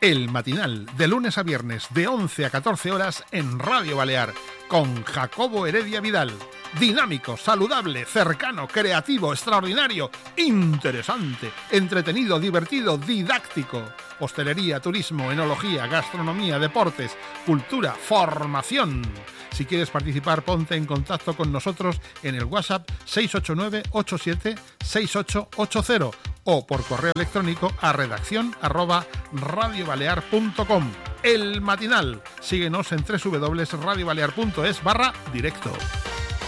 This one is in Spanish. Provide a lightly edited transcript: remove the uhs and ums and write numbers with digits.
El Matinal, de lunes a viernes, de 11 a 14 horas en Radio Balear, con Jacobo Heredia Vidal. Dinámico, saludable, cercano, creativo, extraordinario, interesante, entretenido, divertido, didáctico. Hostelería, turismo, enología, gastronomía, deportes, cultura, formación. Si quieres participar, ponte en contacto con nosotros en el WhatsApp 689-87-6880 o por correo electrónico a redacción@radiobalear.com. El Matinal. Síguenos en www.radiobalear.es/directo.